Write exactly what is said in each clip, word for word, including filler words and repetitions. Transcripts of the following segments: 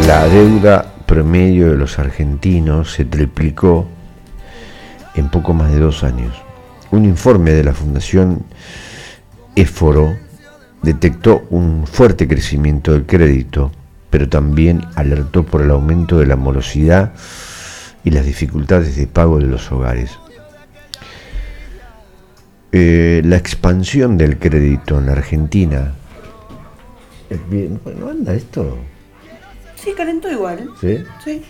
La deuda promedio de los argentinos se triplicó en poco más de dos años. Un informe de la Fundación Éforo detectó un fuerte crecimiento del crédito, pero también alertó por el aumento de la morosidad y las dificultades de pago de los hogares. Eh, la expansión del crédito en Argentina. Bien, ¿no anda esto? Sí, calentó igual. ¿Sí? Sí.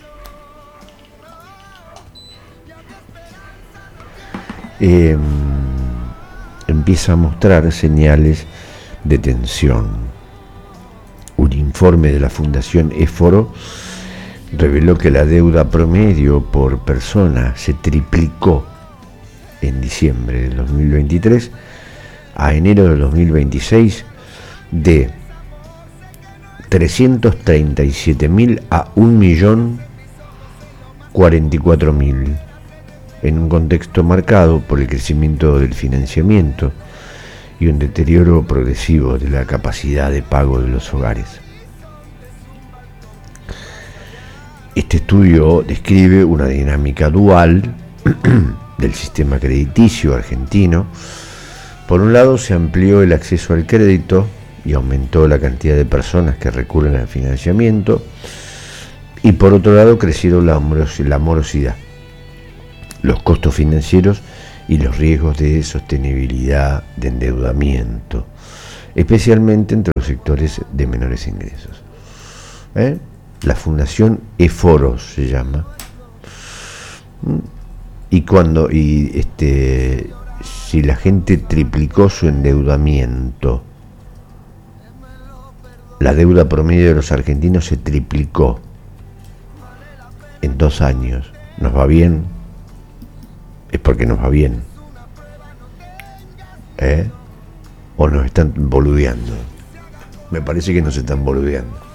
Eh, empieza a mostrar señales de tensión. Un informe de la Fundación Éforo reveló que la deuda promedio por persona se triplicó en diciembre del dos mil veintitrés a enero del dos mil veintiséis de trescientos treinta y siete mil a un millón cuarenta y cuatro mil, en un contexto marcado por el crecimiento del financiamiento y un deterioro progresivo de la capacidad de pago de los hogares. Este estudio describe una dinámica dual del sistema crediticio argentino. Por un lado, se amplió el acceso al crédito y aumentó la cantidad de personas que recurren al financiamiento, y por otro lado crecieron la morosidad, los costos financieros y los riesgos de sostenibilidad de endeudamiento, especialmente entre los sectores de menores ingresos. ¿Eh? La Fundación Éforo se llama. Y cuando y este si la gente triplicó su endeudamiento, la deuda promedio de los argentinos se triplicó en dos años. ¿Nos va bien? Es porque nos va bien. ¿Eh? ¿O nos están boludeando? Me parece que nos están boludeando.